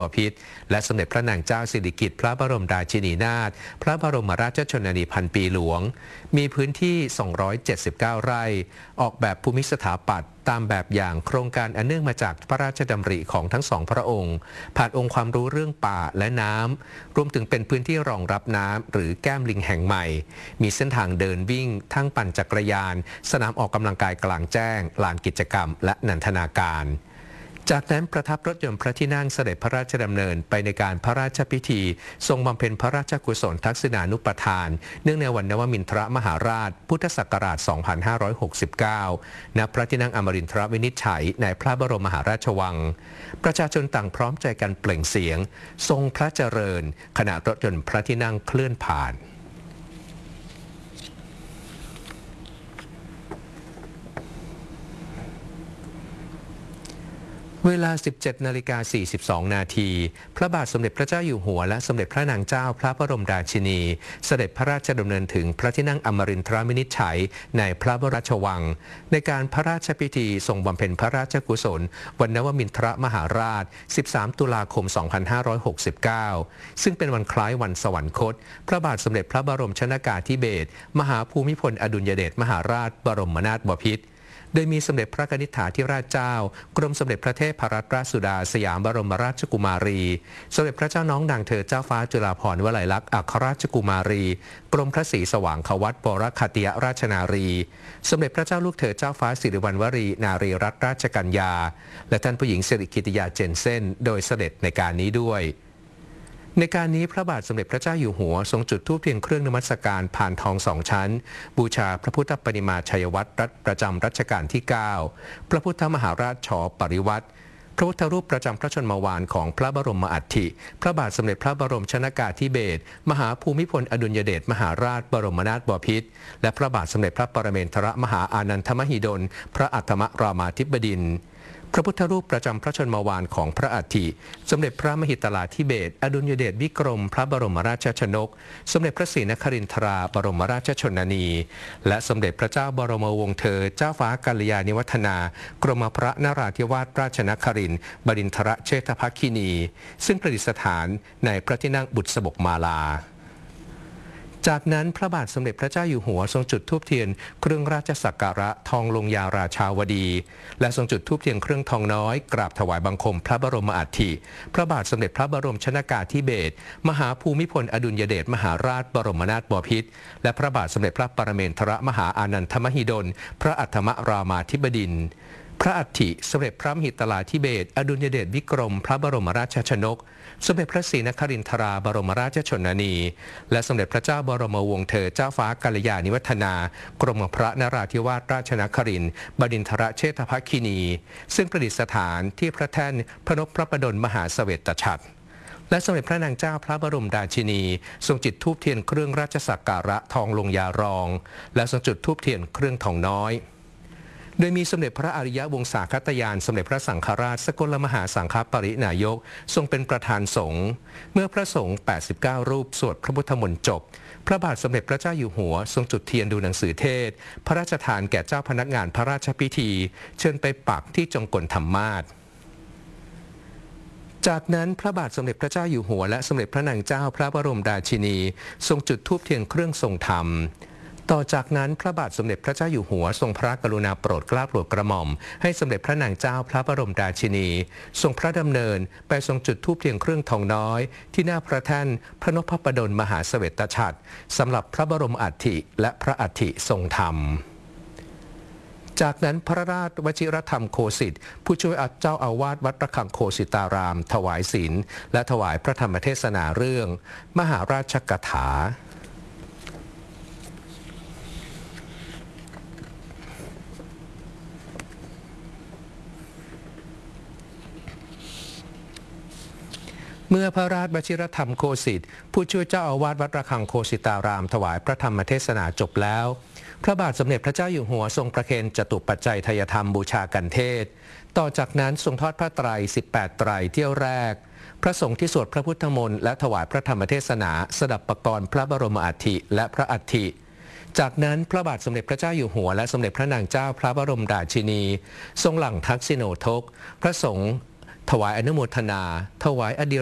พิตรและสมเด็จพระนางเจ้าสิริกิติ์พระบรมราชินีนาถพระบรมราชชนนีพันปีหลวงมีพื้นที่279 ไร่ออกแบบภูมิสถาปัตย์ตามแบบอย่างโครงการอันเนื่องมาจากพระราชดำริของทั้งสองพระองค์ผ่านองค์ความรู้เรื่องป่าและน้ำรวมถึงเป็นพื้นที่รองรับน้ำหรือแก้มลิงแห่งใหม่มีเส้นทางเดินวิ่งทั้งปั่นจักรยานสนามออกกำลังกายกลางแจ้งลานกิจกรรมและนันทนาการจากนั้นประทับรถยนต์พระที่นั่งเสด็จพระราชดำเนินไปในการพระราชพิธีทรงบำเพ็ญพระราชกุศลทักษิณานุปทานเนื่องในวันนวมินทรมหาราชพุทธศักราช 2569 ณ พระที่นั่งอมรินทรวินิจฉัยในพระบรมมหาราชวังประชาชนต่างพร้อมใจกันเปล่งเสียงทรงพระเจริญขณะรถยนต์พระที่นั่งเคลื่อนผ่านเวลา 17:42 นาทีพระบาทสมเด็จพระเจ้าอยู่หัวและสมเด็จพระนางเจ้าพระบรมราชินีเสด็จพระราชดำเนินถึงพระที่นั่งอมรินทรวินิจฉัยในพระบรมราชวังในการพระราชพิธีทรงบำเพ็ญพระราชกุศลวันนวมินทรมหาราช 13 ตุลาคม 2569 ซึ่งเป็นวันคล้ายวันสวรรคตพระบาทสมเด็จพระบรมชนกาธิเบศรมหาภูมิพลอดุลยเดชมหาราชบรมนาถบพิตรโดยมีสมเด็จพระนิธิฐาธิราชเจ้ากรมสมเด็จพระเทพรัตนราชสุดาสยามบรมราชกุมารีสมเด็จพระเจ้าน้องนางเธอเจ้าฟ้าจุฬาภรณ์วลัยลักษณ์อัครราชกุมารีกรมพระศรีสว่างควัตบรคติยราชนารีสมเด็จพระเจ้าลูกเธอเจ้าฟ้าสิริวัณวรีนารีรัตนราชกัญญาและท่านผู้หญิงสิริกิติยาเจนเซ่นโดยเสด็จในการนี้ด้วยในการนี้พระบาทสมเด็จพระเจ้าอยู่หัวทรงจุดธูปเทียนเครื่องนมัสการผ่านทอง2 ชั้นบูชาพระพุทธปฏิมาชัยวัตรประจำรัชกาลที่ 9 พระพุทธมหาราชฉปริวัติพระพุทธรูปประจำพระชนมวาลของพระบรมอัฐิพระบาทสมเด็จพระบรมชนกาธิเบศรมหาภูมิพลอดุลยเดชมหาราชบรมนาถบพิตรและพระบาทสมเด็จพระปรเมนทรมหาอานันทมหิดลพระอัฏฐมรามาธิบดินทร์พระพุทธรูปประจำพระชนมวาลของพระอัฐิสมเด็จพระมหิตลาธิเบศรอดุลยเดชวิกรมพระบรมราชชนกสมเด็จพระศรีนครินทราบรมราชชนนีและสมเด็จพระเจ้าบรมวงศ์เธอเจ้าฟ้ากัลยาณิวัฒนากรมพระนราธิวาสราชนครินทร์บดินทรเชษฐภคินีซึ่งประดิษฐานในพระที่นั่งบุษบกมาลาจากนั้นพระบาทสมเด็จพระเจ้าอยู่หัวทรงจุดธูปเทียนเครื่องราชสักการะทองลงยาราชาวดีและทรงจุดธูปเทียนเครื่องทองน้อยกราบถวายบังคมพระบรมอัฐิพระบาทสมเด็จพระบรมชนกาธิเบศรมหาภูมิพลอดุลยเดชมหาราชบรมนาถบพิตรและพระบาทสมเด็จพระปรเมนทรมหาอานันทมหิดลพระอัฏฐมรามาธิบดินทร์พระอัฐิสมเด็จพระมหิตลาธิเบศรอดุลยเดชวิกรมพระบรมราชชนกสมเด็จพระศรีนครินทราบรมราชชนนีและสมเด็จพระเจ้าบรมวงศ์เธอเจ้าฟ้ากัลยาณิวัฒนากรมพระนราธิวาสราชนครินทร์บดินทรเชษฐภคินีซึ่งประดิษฐานที่พระแท่นพระนพพระประดลมหาเสวตฉัตรและสมเด็จพระนางเจ้าพระบรมราชินีทรงจุดธูปเทียนเครื่องราชสักการะทองลงยารองและทรงจุดธูปเทียนเครื่องทองน้อยโดยมีสมเด็จพระอริยวงศาคตยานสมเด็จพระสังฆราชสกลมหาสังฆปรินายกทรงเป็นประธานสงฆ์เมื่อพระสงฆ์89 รูปสวดพระพุทธมนต์จบพระบาทสมเด็จพระเจ้าอยู่หัวทรงจุดเทียนดูหนังสือเทศพระราชทานแก่เจ้าพนักงานพระราชพิธีเชิญไปปักที่จงกลธรรมาสน์จากนั้นพระบาทสมเด็จพระเจ้าอยู่หัวและสมเด็จพระนางเจ้าพระบรมราชินีทรงจุดธูปเทียนเครื่องทรงธรรมต่อจากนั้นพระบาทสมเด็จพระเจ้าอยู่หัวทรงพระกรุณาโปรดเกล้าโปรดกระหม่อมให้สมเด็จพระนางเจ้าพระบรมราชินีทรงพระดำเนินไปทรงจุดธูปเทียนเครื่องทองน้อยที่หน้าพระแท่นพระนพพระประดลมหาเสวตฉัตรสำหรับพระบรมอัฐิและพระอัฐิทรงธรรมจากนั้นพระราชวชิรธรรมโคสิทธิ์ผู้ช่วยเจ้าอาวาสวัดระฆังโคสิตารามถวายศีลและถวายพระธรรมเทศนาเรื่องมหาราชกถาเมื่อพระราชวชิรธรรมโคสิทธิ์ผู้ช่วยเจ้าอาวาสวัดระฆังโคสิตารามถวายพระธรรมเทศนาจบแล้วพระบาทสมเด็จพระเจ้าอยู่หัวทรงประเคนจตุปัจจัยไทยธรรมบูชากันเทศต่อจากนั้นทรงทอดพระไตร18 ไตรเที่ยวแรกพระสงฆ์ที่สวดพระพุทธมนต์และถวายพระธรรมเทศนาสดับประกรณ์พระบรมอัฐิและพระอัฐิจากนั้นพระบาทสมเด็จพระเจ้าอยู่หัวและสมเด็จพระนางเจ้าพระบรมราชินีทรงหลั่งทักษิโณทกพระสงฆ์ถวายอนุโมทนา ถวายอดิ